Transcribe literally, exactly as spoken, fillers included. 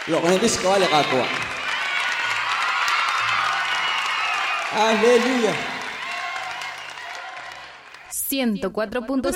Lo que es que vale cacua. Aleluya. ciento cuatro punto